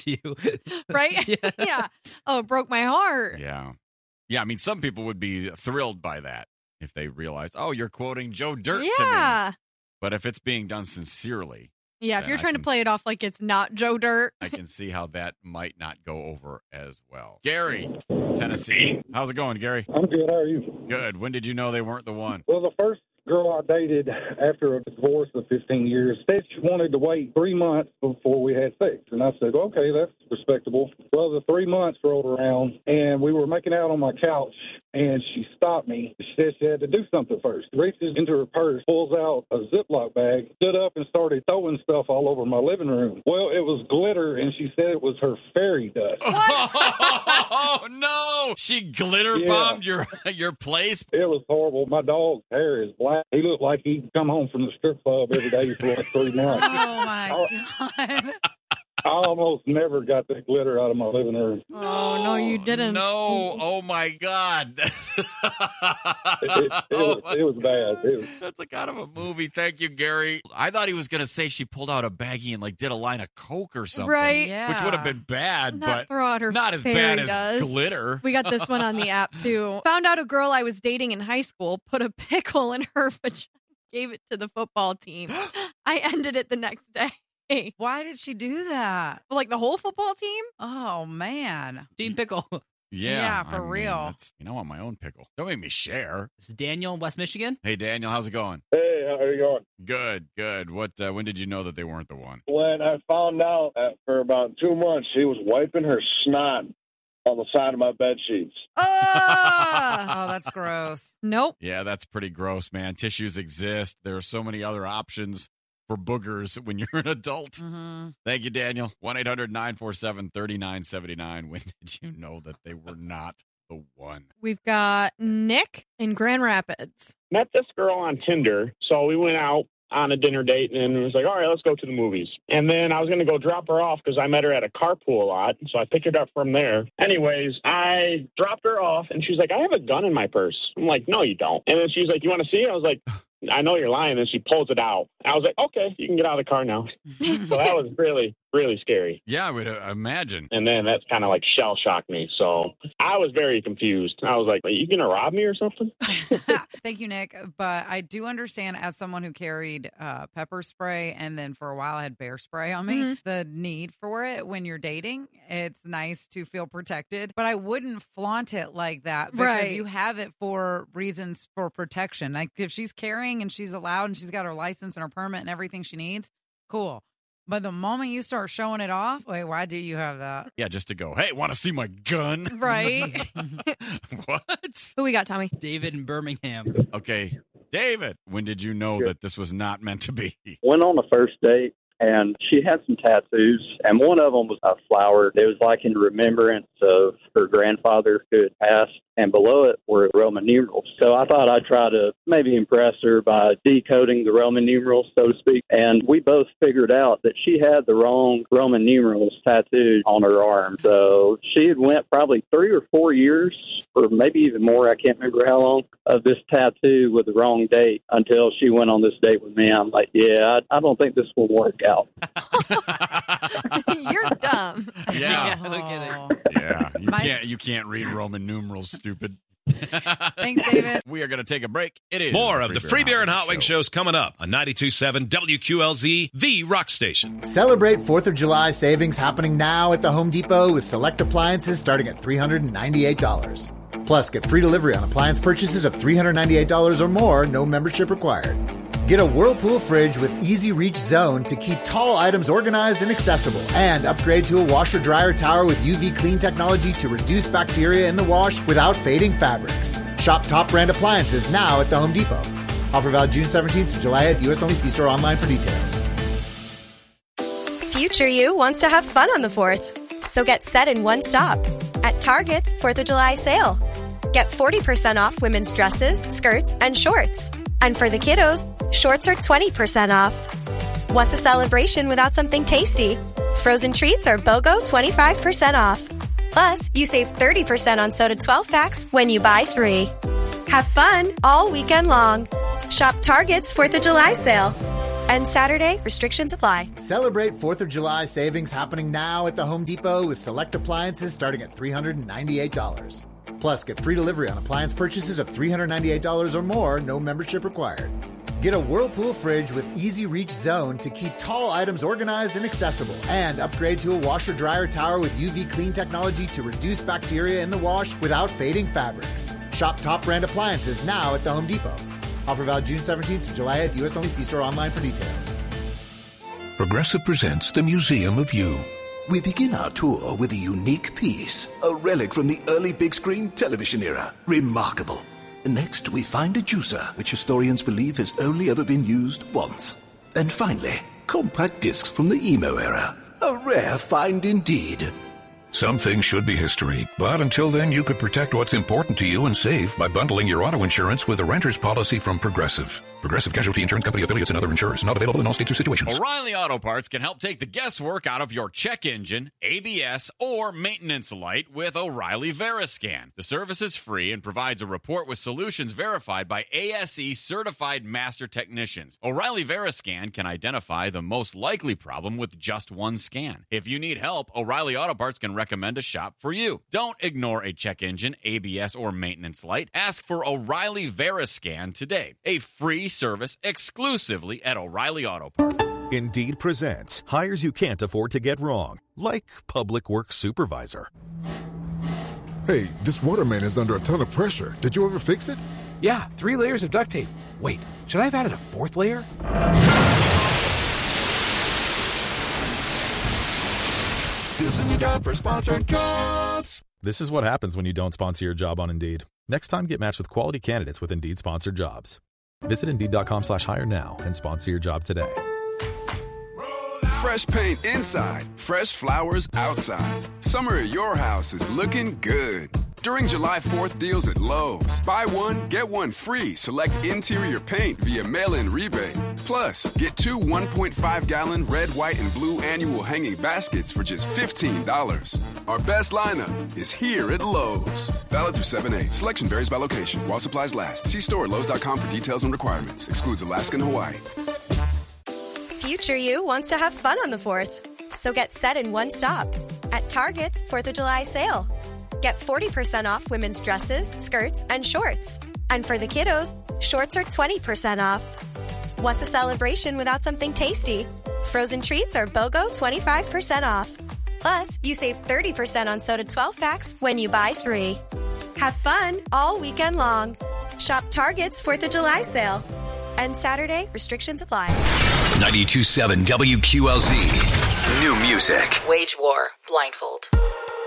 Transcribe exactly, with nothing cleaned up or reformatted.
you. Right? Yeah. yeah. Oh, it broke my heart. Yeah. Yeah, I mean, some people would be thrilled by that if they realize, oh, you're quoting Joe Dirt yeah. to me. But if it's being done sincerely. Yeah, if then you're I trying to can play s- it off like it's not Joe Dirt. I can see how that might not go over as well. Gary, Tennessee. How's it going, Gary? I'm good. How are you? Good. When did you know they weren't the one? Well, the first girl I dated after a divorce of fifteen years said she wanted to wait three months before we had sex. And I said, okay, that's respectable. Well, the three months rolled around, and we were making out on my couch, and she stopped me. She said she had to do something first. Reaches into her purse, pulls out a Ziploc bag, stood up and started throwing stuff all over my living room. Well, it was glitter, and she said it was her fairy dust. Oh, no. She glitter Yeah. bombed your, your place. It was horrible. My dog's hair is black. He looked like he'd come home from the strip club every day for like three months. Oh, my God. I almost never got that glitter out of my living room. Oh, no, you didn't. No. Oh, my God. It, it, it, was, it was bad. It was, That's a kind of a movie. Thank you, Gary. I thought he was going to say she pulled out a baggie and like did a line of Coke or something. Right. Yeah. Which would have been bad, Not but throw out her not as fairy bad as dust. glitter. We got this one on the app, too. Found out a girl I was dating in high school put a pickle in her vagina, gave it to the football team. I ended it the next day. Why did she do that? Like the whole football team? Oh, man. Team Pickle. Yeah, Yeah, for I mean, real. that's- you know, I want my own pickle. Don't make me share. This is Daniel in West Michigan. Hey, Daniel, how's it going? hey, how are you going? Good, good. What? Uh, when did you know that they weren't the one? When I found out that for about two months she was wiping her snot on the side of my bed sheets. Ah! Oh, that's gross. Nope. Yeah, that's pretty gross, man. Tissues exist. There are so many other options for boogers when you're an adult. Mm-hmm. Thank you, Daniel. one eight hundred nine four seven three nine seven nine. When did you know that they were not the one? We've got Nick in Grand Rapids. Met this girl on Tinder, so we went out on a dinner date and it was like, all right, let's go to the movies. And then I was going to go drop her off because I met her at a carpool lot, so I picked her up from there. Anyways, I dropped her off and she's like, I have a gun in my purse. I'm like, no, you don't. And then she's like, you want to see? I was like, I know you're lying. And she pulls it out. I was like, okay, you can get out of the car now. So that was really, really scary. Yeah, I would uh, imagine. And then that's kind of like shell shocked me. So I was very confused. I was like, are you going to rob me or something? Thank you, Nick. But I do understand, as someone who carried uh, pepper spray and then for a while I had bear spray on me, Mm-hmm. the need for it when you're dating. It's nice to feel protected, but I wouldn't flaunt it like that because Right. you have it for reasons for protection. Like if she's carrying and she's allowed and she's got her license and her permit and everything she needs, cool. But the moment you start showing it off, wait, why do you have that? Yeah, just to go, hey, want to see my gun? Right. What? Who we got, Tommy? David in Birmingham. Okay, David, when did you know that this was not meant to be? Went on the first date, and she had some tattoos, and one of them was a flower. It was like in remembrance of her grandfather who had passed, and below it were Roman numerals. So I thought I'd try to maybe impress her by decoding the Roman numerals, so to speak. And we both figured out that she had the wrong Roman numerals tattooed on her arm. So she had went probably three or four years, or maybe even more, I can't remember how long, of this tattoo with the wrong date until she went on this date with me. I'm like, yeah, I, I don't think this will work out. You're dumb. Yeah. no kidding. Oh. Yeah, you My- can't you can't read Roman numerals, stupid. Thanks, David. We are going to take a break. It is More of the Free Beer and Hot Wings shows coming up on ninety-two point seven W Q L Z, the rock station. Celebrate fourth of July savings happening now at the Home Depot with select appliances starting at three hundred ninety-eight dollars. Plus, get free delivery on appliance purchases of three hundred ninety-eight dollars or more, no membership required. Get a Whirlpool fridge with Easy Reach Zone to keep tall items organized and accessible. And upgrade to a washer-dryer tower with U V clean technology to reduce bacteria in the wash without fading fabrics. Shop top brand appliances now at the Home Depot. Offer valid June seventeenth to July eighth. U S only. See store online for details. Future you wants to have fun on the fourth. So get set in one stop. At Target's fourth of July sale. Get forty percent off women's dresses, skirts, and shorts. And for the kiddos, shorts are twenty percent off. What's a celebration without something tasty? Frozen treats are BOGO twenty-five percent off. Plus, you save thirty percent on soda twelve packs when you buy three. Have fun all weekend long. Shop Target's fourth of July sale. And Saturday, restrictions apply. Celebrate fourth of July savings happening now at the Home Depot with select appliances starting at three hundred ninety-eight dollars. Plus, get free delivery on appliance purchases of three hundred ninety-eight dollars or more, no membership required. Get a Whirlpool fridge with Easy Reach Zone to keep tall items organized and accessible. And upgrade to a washer-dryer tower with U V clean technology to reduce bacteria in the wash without fading fabrics. Shop top brand appliances now at the Home Depot. Offer valid June seventeenth to July eighth, U S only. See store online for details. Progressive presents the Museum of You. We begin our tour with a unique piece, a relic from the early big screen television era. Remarkable. Next, we find a juicer, which historians believe has only ever been used once. And finally, compact discs from the emo era. A rare find indeed. Some things should be history, but until then, you could protect what's important to you and save by bundling your auto insurance with a renter's policy from Progressive. Progressive Casualty Insurance Company affiliates and other insurers. Not available in all states or situations. O'Reilly Auto Parts can help take the guesswork out of your check engine, A B S, or maintenance light with O'Reilly Veriscan. The service is free and provides a report with solutions verified by A S E certified master technicians. O'Reilly Veriscan can identify the most likely problem with just one scan. If you need help, O'Reilly Auto Parts can recommend a shop for you. Don't ignore a check engine, A B S, or maintenance light. Ask for O'Reilly Veriscan today. A free service exclusively at O'Reilly Auto Parts. Indeed presents hires you can't afford to get wrong, like public works supervisor. Hey, this waterman is under a ton of pressure. Did you ever fix it? Yeah, three layers of duct tape. Wait, should I have added a fourth layer? This is your job for sponsored jobs. This is what happens when you don't sponsor your job on Indeed. Next time, get matched with quality candidates with Indeed sponsored jobs. Visit Indeed.com slash hire now and sponsor your job today. Fresh paint inside, fresh flowers outside. Summer at your house is looking good. During July fourth deals at Lowe's, buy one, get one free. Select interior paint via mail-in rebate. Plus, get two one point five gallon red, white, and blue annual hanging baskets for just fifteen dollars. Our best lineup is here at Lowe's. Valid through seven eight. Selection varies by location. While supplies last. See store at Lowe's dot com for details and requirements. Excludes Alaska and Hawaii. Future you wants to have fun on the fourth. So get set in one stop. At Target's fourth of July sale. Get forty percent off women's dresses, skirts, and shorts. And for the kiddos, shorts are twenty percent off. What's a celebration without something tasty? Frozen treats are BOGO twenty-five percent off. Plus, you save thirty percent on soda twelve packs when you buy three. Have fun all weekend long. Shop Target's fourth of July sale. And Saturday, restrictions apply. ninety-two point seven W Q L Z. New music. Wage War. Blindfold.